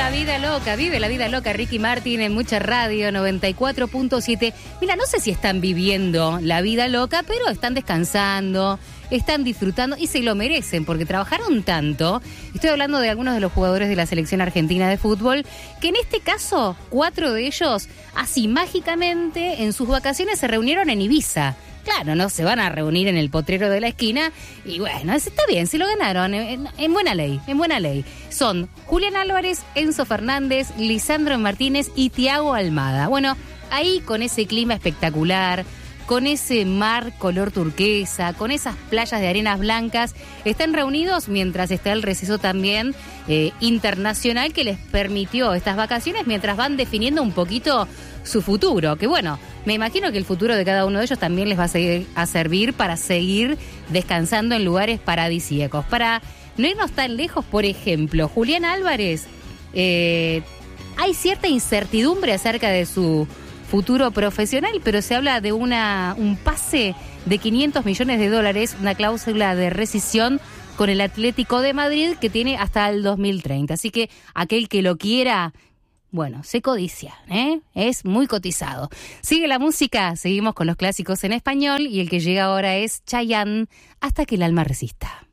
La Vida Loca, vive la vida loca Ricky Martin en Mucha Radio 94.7. Mira, no sé si están viviendo la vida loca, pero están descansando, están disfrutando y se lo merecen porque trabajaron tanto. Estoy hablando de algunos de los jugadores de la selección argentina de fútbol, que en este caso, 4 de ellos, así mágicamente, en sus vacaciones se reunieron en Ibiza. Claro, no se van a reunir en el potrero de la esquina y bueno, está bien, se lo ganaron en buena ley, en buena ley. Son Julián Álvarez, Enzo Fernández, Lisandro Martínez y Thiago Almada. Bueno, ahí con ese clima espectacular, con ese mar color turquesa, con esas playas de arenas blancas, están reunidos mientras está el receso también internacional que les permitió estas vacaciones mientras van definiendo un poquito su futuro, que bueno, me imagino que el futuro de cada uno de ellos también les va a servir para seguir descansando en lugares paradisíacos. Para no irnos tan lejos, por ejemplo, Julián Álvarez, hay cierta incertidumbre acerca de su futuro profesional, pero se habla de un pase de $500 millones, una cláusula de rescisión con el Atlético de Madrid que tiene hasta el 2030. Así que aquel que lo quiera, bueno, se codicia, es muy cotizado. Sigue la música, seguimos con los clásicos en español y el que llega ahora es Chayanne, Hasta que el alma resista.